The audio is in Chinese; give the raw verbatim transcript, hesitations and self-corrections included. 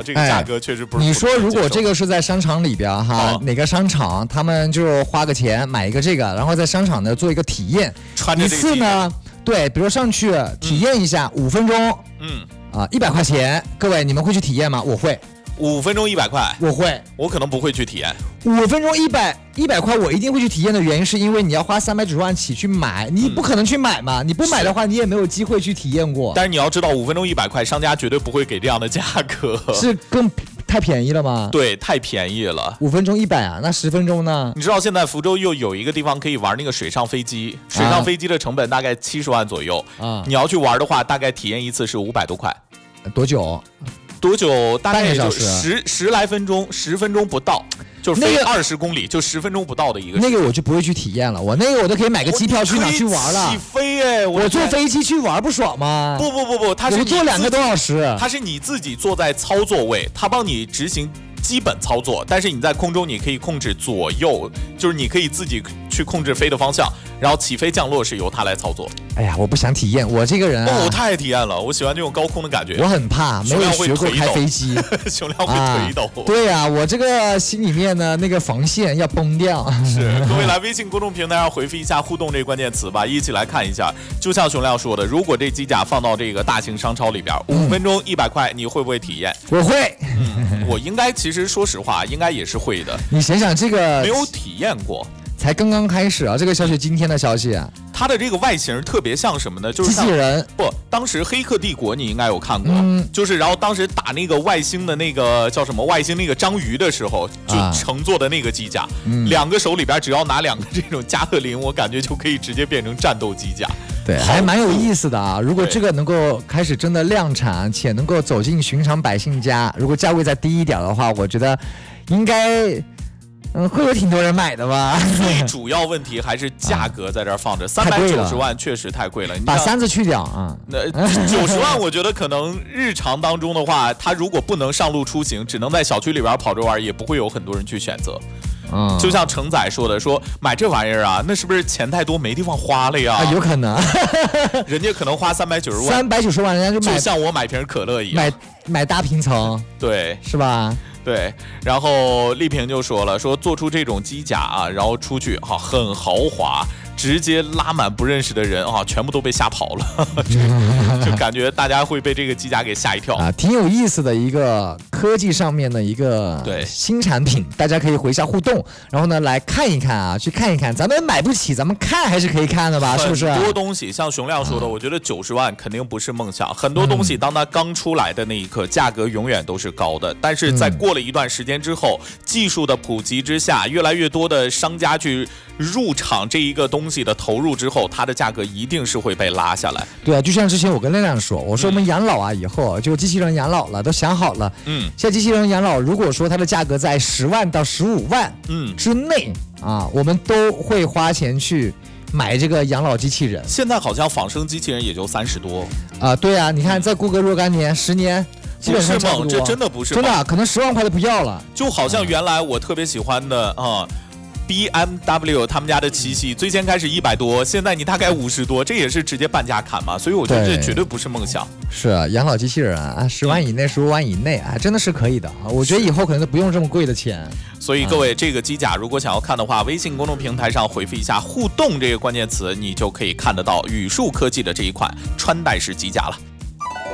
这个价格确实不是。 你说如果这个是在商场里边哈，哦、哪个商场他们就花个钱买一个这个，然后在商场呢做一个体验， 穿着这个一次呢，对，比如上去体验一下五、嗯、分钟，嗯啊，一百块钱，各位你们会去体验吗？我会。 五分钟一百块， 我会， 我可能不会去体验。 五分钟一百一百块，我一定会去体验的原因是因为你要花三百九十万起去买，你不可能去买嘛，嗯、你不买的话，你也没有机会去体验过。 但是你要知道，五分钟一百块，商家绝对不会给这样的价格， 是更太便宜了吗？ 对，太便宜了。 五分钟一百啊，那十分钟呢？ 你知道现在福州又有一个地方可以玩那个水上飞机，水上飞机的成本大概七十万左右啊，你要去玩的话，大概体验一次是五百多块。 多久？ 多久？大概也就十十来分钟，十分钟不到，就是飞二十公里，就十分钟不到的一个。 那个我就不会去体验了，我那个我都可以买个机票去哪去玩了。 起飞哎！ 我坐飞机去玩不爽吗？ 不不不不，他是坐两个多小时， 他是你自己坐在操作位，他帮你执行基本操作，但是你在空中你可以控制左右，就是你可以自己去控制飞的方向，然后起飞降落是由他来操作。 哎呀，我不想体验，我这个人啊， 哦，我太体验了，我喜欢这种高空的感觉。 我很怕，没有学过开飞机， 熊亮会腿抖。 啊、对呀、啊，我这个心里面呢那个防线要崩掉。 是，各位来微信公众平台上回复一下互动这个关键词吧，一起来看一下。就像熊亮说的，如果这机甲放到这个大型商超里边，五分钟一百块，你会不会体验？ 我会。 嗯，我应该其实说实话，应该也是会的。 你想想这个没有体验过。 才刚刚开始啊！这个消息今天的消息啊， 它的这个外形特别像什么呢？就是机器人。 不，当时《黑客帝国》你应该有看过，嗯、就是然后当时打那个外星的那个叫什么外星那个章鱼的时候，就乘坐的那个机甲，啊嗯、两个手里边只要拿两个这种加特林，我感觉就可以直接变成战斗机甲。 对，还蛮有意思的啊！如果这个能够开始真的量产，且能够走进寻常百姓家，如果价位再低一点的话，我觉得应该。嗯，会有挺多人买的吧？ 最主要问题还是价格在这儿放着，三百九十万确实太贵了。 把三字去掉啊！ 那九十万，我觉得可能日常当中的话，它如果不能上路出行，只能在小区里边跑着玩，也不会有很多人去选择。嗯，就像程仔说的，说买这玩意儿啊，那是不是钱太多没地方花了呀？ 啊、有可能， 人家可能花三百九十万， 三百九十万，人家就买， 就像我买瓶可乐一样， 买买大平层， 对， 是吧？ 对，然后丽萍就说了，说做出这种机甲啊，然后出去哈、啊、很豪华，直接拉满不认识的人啊，全部都被吓跑了，就感觉大家会被这个机甲给吓一跳啊，挺有意思的一个科技上面的一个对新产品，大家可以回一下互动，然后呢来看一看啊，去看一看，咱们买不起，咱们看还是可以看的吧，是不是？ 很多东西像熊亮说的，我觉得九十万肯定不是梦想，很多东西当它刚出来的那一刻，价格永远都是高的，但是在过了一段时间之后，技术的普及之下，越来越多的商家去入场这一个东西的投入之后，它的价格一定是会被拉下来。 对啊，就像之前我跟亮亮说，我说我们养老啊，以后就机器人养老了，都想好了。嗯，现在机器人养老，如果说它的价格在十万到十五万嗯之内啊，我们都会花钱去买这个养老机器人。 现在好像仿生机器人也就三十多啊。对啊，你看再过个若干年，十年。基本上差不多， 这真的不是真的、啊，可能十万块都不要了。 就好像原来我特别喜欢的啊、嗯、，B M W 他们家的七系，最先开始一百多，现在你大概五十多，这也是直接半价砍嘛。所以我觉得这绝对不是梦想。 是啊，养老机器人啊，十万以内、十五万以内啊，真的是可以的。我觉得以后可能都不用这么贵的钱。 所以各位，这个机甲如果想要看的话，微信公众平台上回复一下"互动"这个关键词，你就可以看得到宇树科技的这一款穿戴式机甲了。